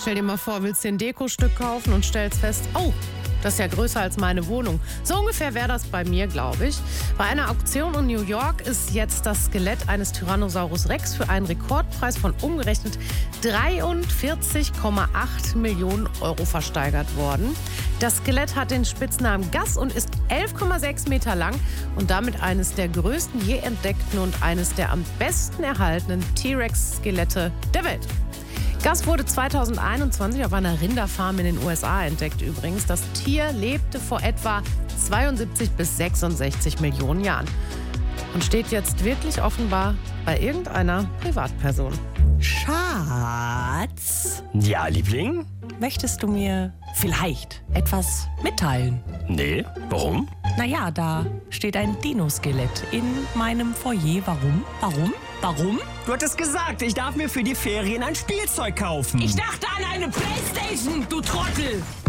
Stell dir mal vor, willst dir ein Dekostück kaufen und stellst fest, oh, das ist ja größer als meine Wohnung. So ungefähr wäre das bei mir, glaube ich. Bei einer Auktion in New York ist jetzt das Skelett eines Tyrannosaurus Rex für einen Rekordpreis von umgerechnet 43,8 Millionen Euro versteigert worden. Das Skelett hat den Spitznamen Gus und ist 11,6 Meter lang und damit eines der größten je entdeckten und eines der am besten erhaltenen T-Rex-Skelette der Welt. Gus wurde 2021 auf einer Rinderfarm in den USA entdeckt übrigens. Das Tier lebte vor etwa 72 bis 66 Millionen Jahren und steht jetzt wirklich offenbar bei irgendeiner Privatperson. Schatz, Ja, Liebling? möchtest du mir vielleicht etwas mitteilen? Nee, warum? Naja, da steht ein Dino-Skelett in meinem Foyer. Warum? Warum? Du hattest gesagt, ich darf mir für die Ferien ein Spielzeug kaufen. Ich dachte an eine Playstation, du Trottel!